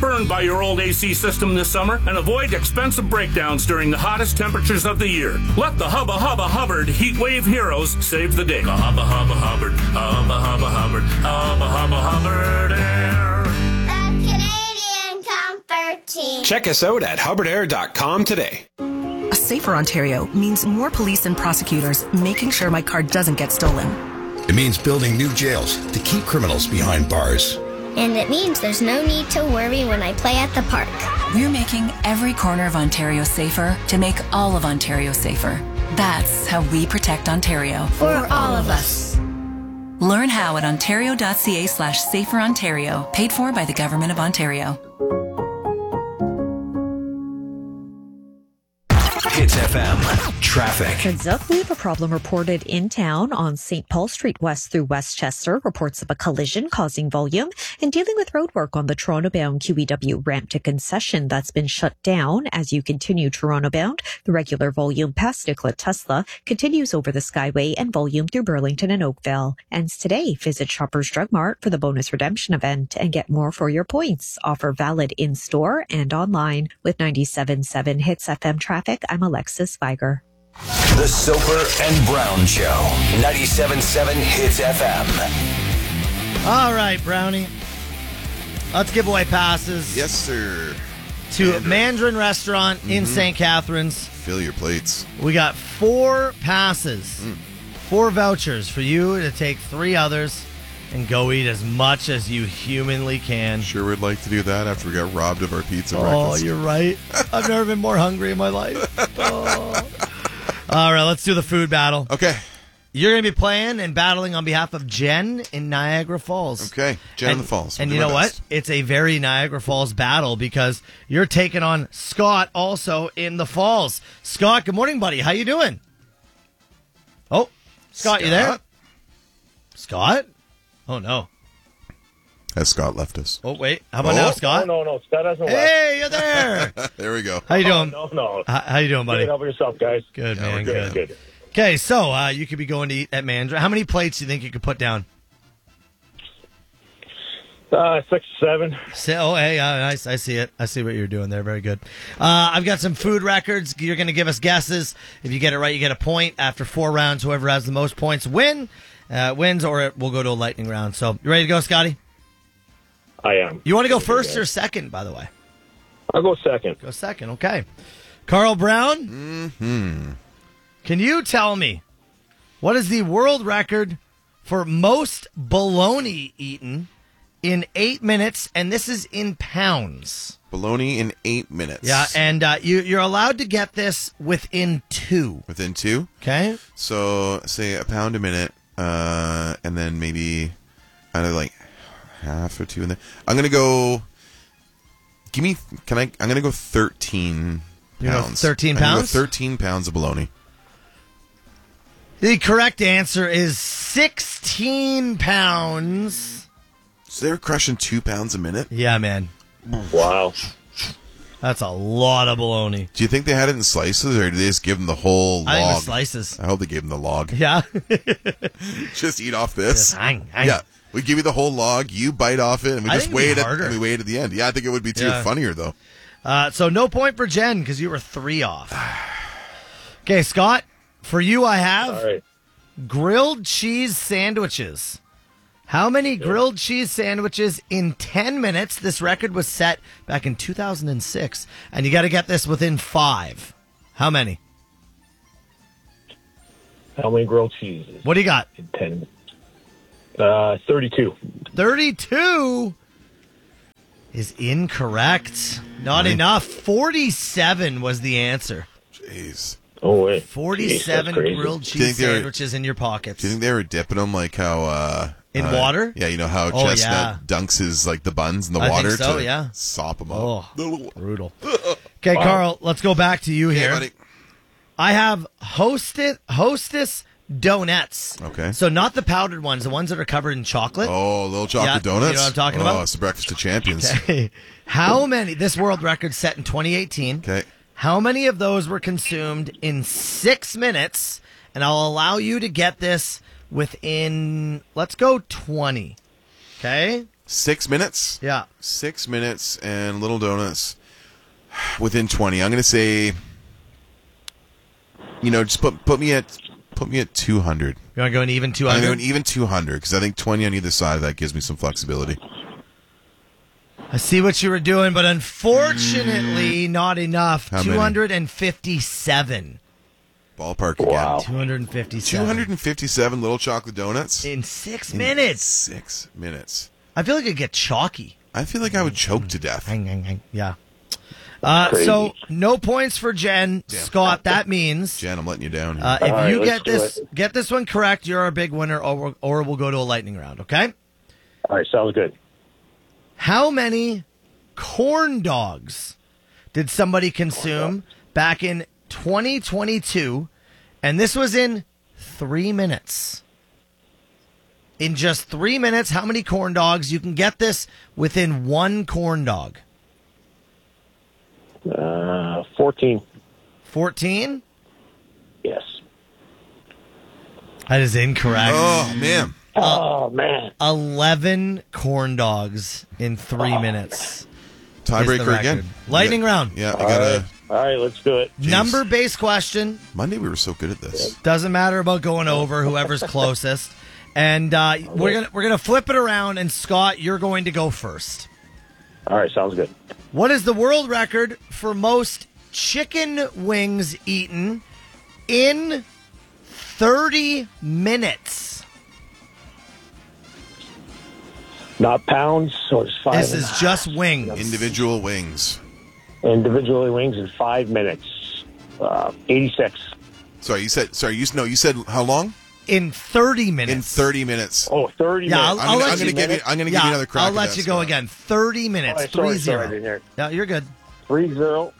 burned by your old AC system this summer and avoid expensive breakdowns during the hottest temperatures of the year. Let the Hubba Hubba Hubbard Heat Wave Heroes save the day. The Hubba Hubba Hubbard, Hubba Hubba Hubbard, Hubba Hubba Hubbard Air. The Canadian Comfort Team. Check us out at hubbardair.com today. A safer Ontario means more police and prosecutors making sure my car doesn't get stolen. It means building new jails to keep criminals behind bars. And it means there's no need to worry when I play at the park. We're making every corner of Ontario safer to make all of Ontario safer. That's how we protect Ontario. For all of us. Learn how at ontario.ca/saferontario, paid for by the Government of Ontario. Hits FM traffic. Heads up, we have a problem reported in town on St. Paul Street West through Westchester. Reports of a collision causing volume and dealing with roadwork on the Toronto-bound QEW ramp to Concession that's been shut down as you continue Toronto-bound. The regular volume past Nikola Tesla continues over the Skyway and volume through Burlington and Oakville. Ends today. Visit Shoppers Drug Mart for the bonus redemption event and get more for your points. Offer valid in-store and online. With 97.7 Hits FM traffic, I'm Alexis Viger. The Soper and Brown Show. 97.7 Hits FM. All right, Brownie. Let's give away passes. Yes, sir. To Mandarin Restaurant in St. Catharines. Fill your plates. We got 4 passes, 4 vouchers for you to take 3 others and go eat as much as you humanly can. Sure would like to do that after we got robbed of our pizza Oh, breakfast. you're right. I've never been more hungry in my life. Oh. All right, let's do the food battle. Okay. You're going to be playing and battling on behalf of Jen in Niagara Falls. Okay, Jen in the Falls. And you know what? It's a very Niagara Falls battle because you're taking on Scott also in the Falls. Scott, good morning, buddy. How you doing? Oh, Scott, you there? Scott? Oh, no. Has Scott left us? Oh, wait. How about now, Scott? No. Scott hasn't left. Hey, you're there. There we go. How you doing? No. How you doing, buddy? Good. How about yourself, guys? Good, Yeah, man. we're Good. Okay, so you could be going to eat at Mandarin. How many plates do you think you could put down? 6, 7. Oh, hey, I see it. I see what you're doing there. Very good. I've got some food records. You're going to give us guesses. If you get it right, you get a point. After 4 rounds, whoever has the most points wins, or we'll go to a lightning round. So, you ready to go, Scotty? I am. You want to go first or second, by the way? I'll go second. Go second, okay. Carl Brown? Can you tell me what is the world record for most bologna eaten in 8 minutes? And this is in pounds. Bologna in 8 minutes. Yeah, and you're allowed to get this within 2. Within 2? Okay. So, say a pound a minute, and then maybe either like half or 2 in there. I'm going to go... I'm going to go 13 pounds. 13 I'm gonna pounds? go 13 pounds of bologna. The correct answer is 16 pounds. So they're crushing 2 pounds a minute? Yeah, man. Wow. That's a lot of bologna. Do you think they had it in slices, or did they just give them the whole log? I think it was slices. I hope they gave them the log. Yeah. Just eat off this. Just hang. Yeah. We give you the whole log, you bite off it, and we I just think it'd weigh be harder. we weigh it at the end. Yeah, I think it would be too funnier, though. So no point for Jen because you were 3 off. Okay, Scott, for you I have All right. grilled cheese sandwiches. How many grilled cheese sandwiches in 10 minutes? This record was set back in 2006, and you got to get this within 5. How many? How many grilled cheeses? What do you got? In 10. 32. 32 is incorrect. Not enough. 47 was the answer. Jeez. Oh, wait. 47 grilled cheese sandwiches in your pockets. Do you think they were dipping them like how... in water? Yeah, you know how Chestnut dunks his the buns in the water think so, to yeah. sop them Oh, up. brutal. Okay, Carl, let's go back to you here. Buddy. I have Hostess donuts. Okay. So not the powdered ones, the ones that are covered in chocolate. Oh, little chocolate Yeah, donuts. you know what I'm talking about? Oh, it's the breakfast of champions. Okay. How many, this world record set in 2018. Okay. How many of those were consumed in 6 minutes? And I'll allow you to get this within, let's go 20. Okay? 6 minutes? Yeah. 6 minutes and little donuts within 20. I'm going to say, just put me at 200. You want to go an even 200? I'm going to go an even 200 because I think 20 on either side of that gives me some flexibility. I see what you were doing, but unfortunately not enough. How many? 257. Ballpark again. Wow. 257. 257 little chocolate donuts? In 6 minutes. 6 minutes. I feel like it'd get chalky. I feel like I would choke to death. Yeah. Crazy. So no points for Jen. Damn. Scott, that means Jen, I'm letting you down. Here. if right, you let's get this one correct, you're our big winner, or we'll go to a lightning round, okay? All right, sounds good. How many corn dogs did somebody consume back in 2022? And this was in 3 minutes. In just 3 minutes, how many corn dogs? You can get this within one corn dog. 14. 14? Yes. That is incorrect. Oh, man. Oh, man. 11 corn dogs in 3 minutes. Is the Tiebreaker record. again. Lightning round. Yeah, I All got right. All right, let's do it. Jeez. Number-based question. Monday we were so good at this. Doesn't matter about going over whoever's closest. And we're gonna flip it around, and Scott, you're going to go first. All right, sounds good. What is the world record for most chicken wings eaten in 30 minutes? Not pounds, so it's 5. This is just wings. Individual wings. Individually wings in 5 minutes. 86. You said how long? In 30 minutes. In 30 minutes. Oh, 30 Yeah, minutes. I'll let I'm going to give you another crack. I'll at let that, you go Scott. again. 30 minutes. Oh, sorry, 3-0. I didn't hear. Yeah, you're good. 3-0.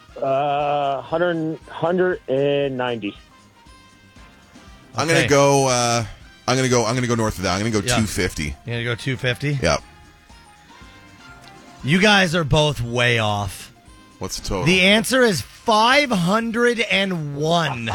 190. I'm going to go. I'm going to go north of that. I'm going to go Yeah. 250. You're going to go 250? Yeah. You guys are both way off. What's the total? The answer is 501.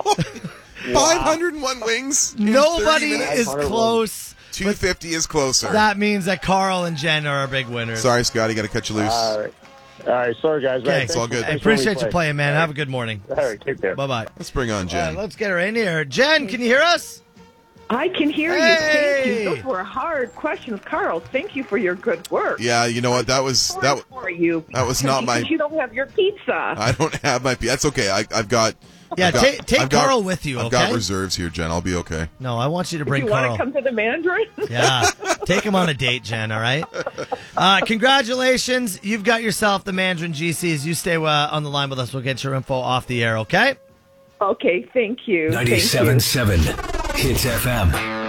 501 wings. in 30 Nobody minutes? is close. 250 is closer. That means that Carl and Jen are our big winners. Sorry, Scotty, got to cut you loose. All right, sorry, guys. Okay, Thanks all good. I thanks for appreciate you replaying. playing, man. Have a good morning. All right, take care. Bye-bye. Let's bring on Jen. Let's get her in here. Jen, can you hear us? I can hear Hey! you. Thank you. Those were hard questions, Carl. Thank you for your good work. Yeah, you know what? That was For you. that was not my. Because you don't have your pizza. I don't have my. That's okay. I've got. Yeah, I've got- take I've got- Carl with you, I've okay? got reserves here, Jen. I'll be okay. No, I want you to bring you Carl. want to come to the Mandarin? Yeah. Take him on a date, Jen, all right? Congratulations. You've got yourself the Mandarin GCs. You stay on the line with us. We'll get your info off the air, okay? Okay, thank you. 97.7 Hits FM.